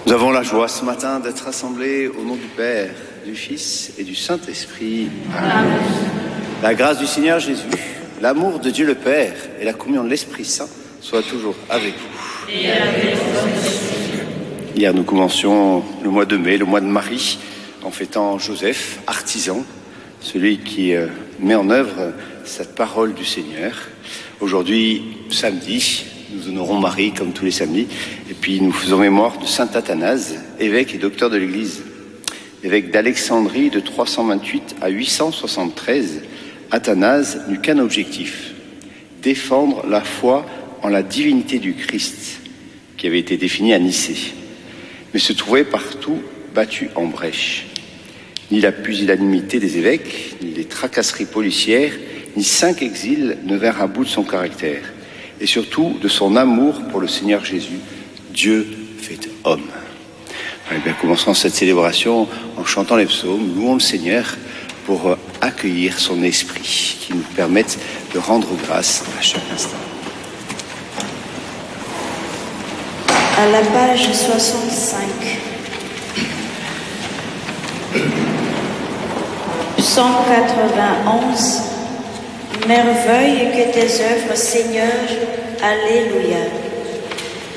Nous avons la joie ce matin d'être rassemblés au nom du Père, du Fils et du Saint-Esprit. Amen. La grâce du Seigneur Jésus, l'amour de Dieu le Père et la communion de l'Esprit Saint soient toujours avec vous. Et avec vous. Hier, nous commencions le mois de mai, le mois de Marie, en fêtant Joseph, artisan, celui qui met en œuvre cette parole du Seigneur. Aujourd'hui, samedi, nous honorons Marie comme tous les samedis, et puis nous faisons mémoire de saint Athanase, évêque et docteur de l'Église. Évêque d'Alexandrie de 328 à 873, Athanase n'eut qu'un objectif, défendre la foi en la divinité du Christ, qui avait été définie à Nicée, mais se trouvait partout battu en brèche. Ni la pusillanimité des évêques, ni les tracasseries policières, ni 5 exils ne vinrent à bout de son caractère, et surtout de son amour pour le Seigneur Jésus, Dieu fait homme. Eh bien, commençons cette célébration en chantant les psaumes, louons le Seigneur pour accueillir son esprit, qui nous permette de rendre grâce à chaque instant. À la page 65. Psaume 91. Merveille que tes œuvres, Seigneur, Alléluia.